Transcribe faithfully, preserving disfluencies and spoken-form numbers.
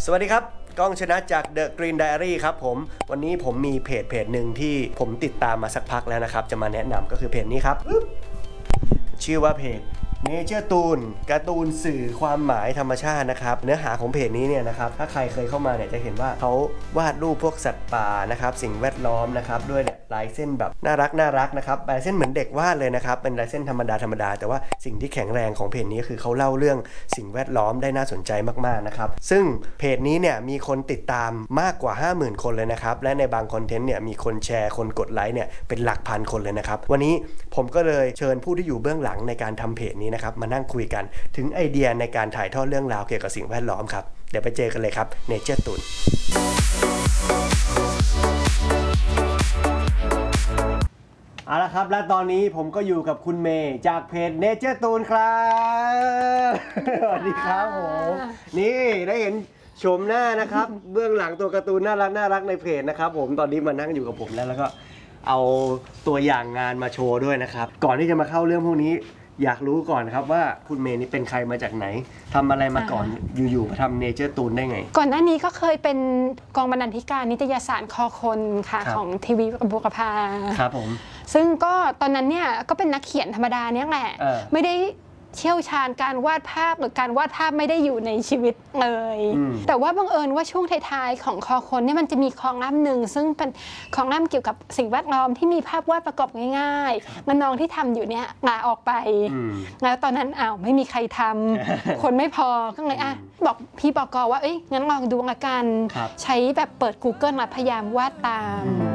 สวัสดีครับก้องชนะจาก The Green Diary ครับผมวันนี้ผมมีเพจเพจหนึ่งที่ผมติดตามมาสักพักแล้วนะครับจะมาแนะนำก็คือเพจนี้ครับชื่อว่าเพจ Nature Toon การ์ตูนสื่อความหมายธรรมชาตินะครับเนื้อหาของเพจนี้เนี่ยนะครับถ้าใครเคยเข้ามาเนี่ยจะเห็นว่าเขาวาดรูปพวกสัตว์ป่านะครับสิ่งแวดล้อมนะครับด้วยเนี่ยลายเส้นแบบน่ารักน่ารักนะครับลายเส้นเหมือนเด็กวาดเลยนะครับเป็นลายเส้นธรรมดาธรรมดาแต่ว่าสิ่งที่แข็งแรงของเพจนี้คือเขาเล่าเรื่องสิ่งแวดล้อมได้น่าสนใจมากๆนะครับซึ่งเพจนี้เนี่ยมีคนติดตามมากกว่า ห้าหมื่น คนเลยนะครับและในบางคอนเทนต์เนี่ยมีคนแชร์คนกดไลค์เนี่ยเป็นหลักพันคนเลยนะครับวันนี้ผมก็เลยเชิญผู้ที่อยู่เบื้องหลังในการทำเพจนี้นะครับมานั่งคุยกันถึงไอเดียในการถ่ายทอดเรื่องราวเกี่ยวกับสิ่งแวดล้อมครับเดี๋ยวไปเจอกันเลยครับ Nature Toonเอาละครับและตอนนี้ผมก็อยู่กับคุณเมย์จากเพจ Nature Toon ครับสวัสดีครับผมนี่ได้เห็นชมหน้านะครับเบื้องหลังตัวการ์ตูนน่ารักน่ารักในเพจนะครับผมตอนนี้มานั่งอยู่กับผมแล้วแล้วก็เอาตัวอย่างงานมาโชว์ด้วยนะครับก่อนที่จะมาเข้าเรื่องพวกนี้อยากรู้ก่อนครับว่าคุณเมย์นี่เป็นใครมาจากไหนทำอะไรมาก่อนอยู่ๆมาทำ Nature Toon ได้ไงก่อนหน้านี้ก็เคยเป็นกองบรรณาธิการนิตยสารคอคนค่ะของทีวีบุรพาครับผมซึ่งก็ตอนนั้นเนี่ยก็เป็นนักเขียนธรรมดาเนี่ยแหละไม่ได้เชี่ยวชาญการวาดภาพหรือการวาดภาพไม่ได้อยู่ในชีวิตเลยแต่ว่าบังเอิญว่าช่วงท้ายๆของคอคนเนี่ยมันจะมีคอลัมน์หนึ่งซึ่งเป็นคอลัมน์เกี่ยวกับสิ่งแวดล้อมที่มีภาพวาดประกอบง่ายๆมันน้องที่ทำอยู่เนี่ยลาออกไปแล้วตอนนั้นอ้าวไม่มีใครทำ คนไม่พอก็เลยอ่ะบอกพี่ปกว่าเอ้ยงั้นลองดูละกันใช้แบบเปิด Google มาพยายามวาดตาม